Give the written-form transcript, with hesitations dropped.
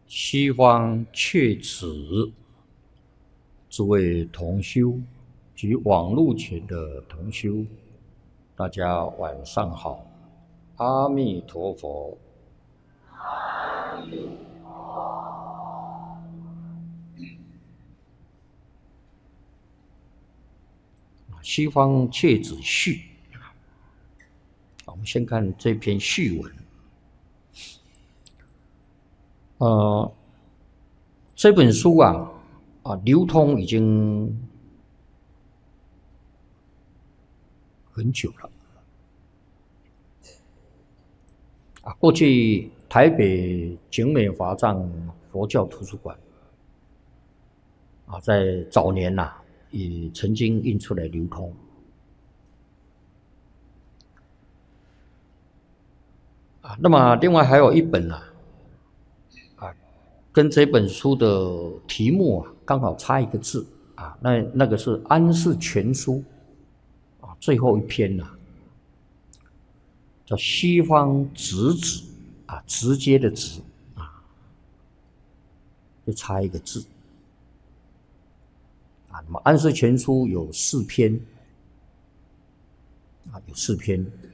西方阙子，诸位同修及网络前的同修，大家晚上好，阿弥陀佛。西方阙子序，我们先看这篇序文。这本书流通已经很久了。过去台北景美华藏佛教图书馆在早年也曾经印出来流通。那么另外还有一本跟这本书的题目刚好差一个字那个是《安世全书》最后一篇叫西方直子直接的直就差一个字那么《安世全书》有4篇有4篇